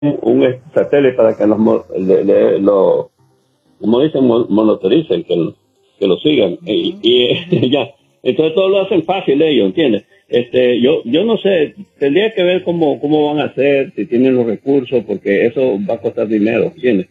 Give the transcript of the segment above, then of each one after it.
un satélite para que como dicen, monitoricen, que lo sigan. Y ya. Entonces todo lo hacen fácil ellos, ¿entiendes? Yo no sé, tendría que ver cómo van a hacer, si tienen los recursos, porque eso va a costar dinero, ¿entiendes?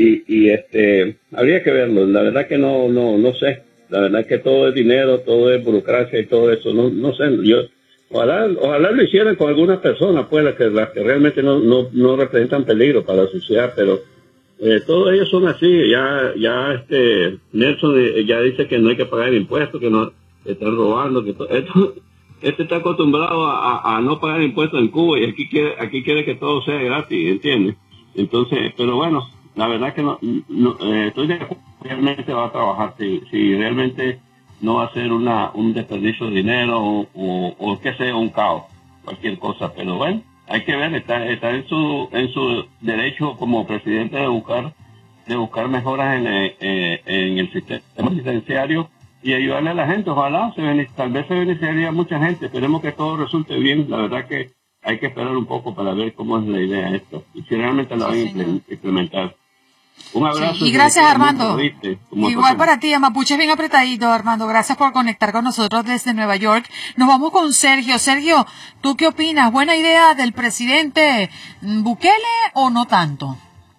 Habría que verlo. La verdad que no sé. La verdad que todo es dinero, todo es burocracia y todo eso. No sé. Ojalá lo hicieran con algunas personas, pues, las que realmente no representan peligro para la sociedad, pero todos ellos son así. Ya Nelson ya dice que no hay que pagar impuestos, que no están robando, que este está acostumbrado a no pagar impuestos en Cuba y aquí quiere que todo sea gratis, ¿entiendes? Entonces, pero bueno, la verdad que estoy de acuerdo, realmente va a trabajar, si realmente no va a ser un desperdicio de dinero o que sea un caos, cualquier cosa, pero bueno, hay que ver, está en su derecho como presidente de buscar mejoras en el sistema penitenciario y ayudarle a la gente. Ojalá tal vez se beneficiaría a mucha gente. Esperemos que todo resulte bien. La verdad que hay que esperar un poco para ver cómo es la idea esto y si realmente la van a implementar. Un abrazo. Sí, y gracias, Armando. Igual para ti, Mapuche es bien apretadito, Armando. Gracias por conectar con nosotros desde Nueva York. Nos vamos con Sergio. Sergio, ¿tú qué opinas? ¿Buena idea del presidente Bukele o no tanto?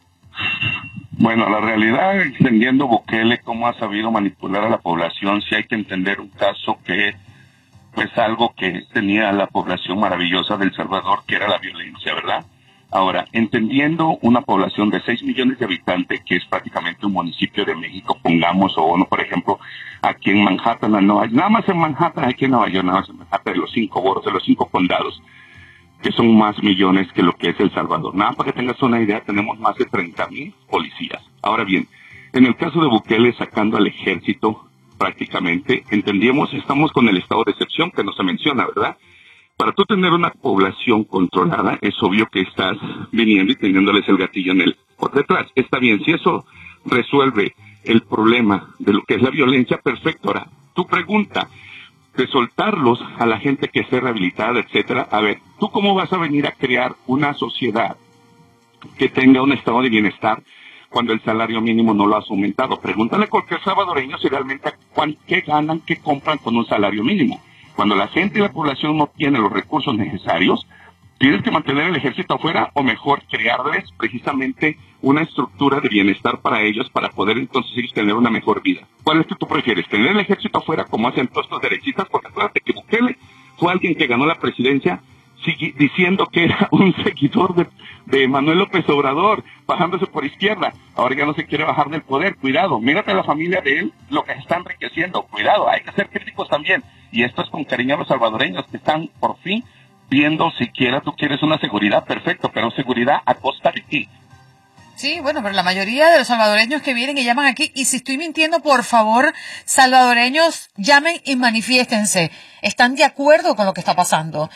Bueno, la realidad, entendiendo Bukele cómo ha sabido manipular a la población, sí hay que entender un caso que pues algo que tenía la población maravillosa de El Salvador, que era la violencia, ¿verdad? Ahora, entendiendo una población de 6 millones de habitantes, que es prácticamente un municipio de México, pongamos, o uno, por ejemplo, aquí en Manhattan, nada más en Manhattan, aquí en Nueva York, nada más en Manhattan, de los 5 boroughs, de los 5 condados, que son más millones que lo que es El Salvador. Nada, para que tengas una idea, tenemos más de 30,000 policías. Ahora bien, en el caso de Bukele sacando al ejército, prácticamente, entendíamos, estamos con el estado de excepción que no se menciona, ¿verdad? Para tú tener una población controlada, es obvio que estás viniendo y teniéndoles el gatillo por detrás. Está bien, si eso resuelve el problema de lo que es la violencia, perfecto. Ahora, tu pregunta de soltarlos a la gente que esté rehabilitada, etcétera. A ver, ¿tú cómo vas a venir a crear una sociedad que tenga un estado de bienestar cuando el salario mínimo no lo has aumentado? Pregúntale a cualquier salvadoreño si realmente qué ganan, qué compran con un salario mínimo. Cuando la gente y la población no tiene los recursos necesarios, tienes que mantener el ejército afuera o mejor crearles precisamente una estructura de bienestar para ellos para poder entonces ellos tener una mejor vida. ¿Cuál es que tú prefieres? ¿Tener el ejército afuera como hacen todos estos derechistas? Porque acuérdate que Bukele fue alguien que ganó la presidencia diciendo que era un seguidor de Manuel López Obrador, bajándose por izquierda. Ahora ya no se quiere bajar del poder. Cuidado, mírate a la familia de él, lo que se está enriqueciendo. Cuidado, hay que ser críticos también. Y esto es con cariño a los salvadoreños que están por fin viendo siquiera tú quieres una seguridad, perfecto, pero seguridad a costa de ti. Sí, bueno, pero la mayoría de los salvadoreños que vienen y llaman aquí, y si estoy mintiendo, por favor, salvadoreños, llamen y manifiéstense. ¿Están de acuerdo con lo que está pasando?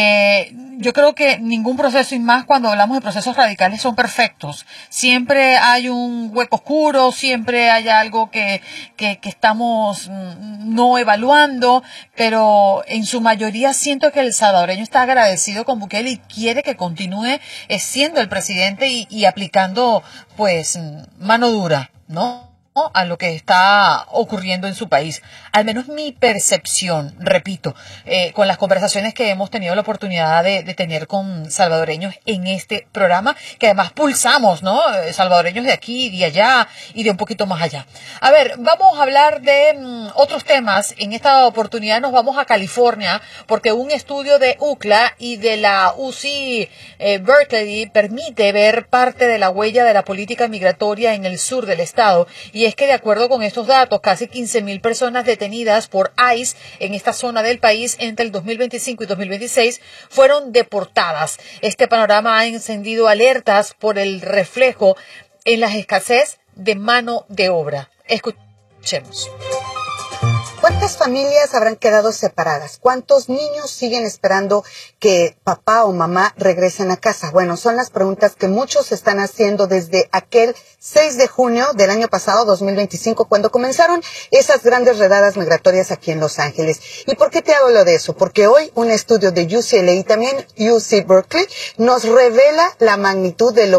Yo creo que ningún proceso, y más cuando hablamos de procesos radicales, son perfectos. Siempre hay un hueco oscuro, siempre hay algo que estamos no evaluando, pero en su mayoría siento que el salvadoreño está agradecido con Bukele y quiere que continúe siendo el presidente y aplicando, pues, mano dura, ¿no?, a lo que está ocurriendo en su país. Al menos mi percepción, repito, con las conversaciones que hemos tenido la oportunidad de tener con salvadoreños en este programa, que además pulsamos, ¿no? Salvadoreños de aquí y de allá y de un poquito más allá. A ver, vamos a hablar de otros temas. En esta oportunidad nos vamos a California, porque un estudio de UCLA y de la UC Berkeley permite ver parte de la huella de la política migratoria en el sur del estado. Y es que de acuerdo con estos datos, casi 15,000 personas detenidas por ICE en esta zona del país entre el 2025 y 2026 fueron deportadas. Este panorama ha encendido alertas por el reflejo en la escasez de mano de obra. Escuchemos. ¿Cuántas ¿Cuántas familias habrán quedado separadas? ¿Cuántos niños siguen esperando que papá o mamá regresen a casa? Bueno, son las preguntas que muchos están haciendo desde aquel 6 de junio del año pasado, 2025, cuando comenzaron esas grandes redadas migratorias aquí en Los Ángeles. ¿Y por qué te hablo de eso? Porque hoy un estudio de UCLA y también UC Berkeley nos revela la magnitud de lo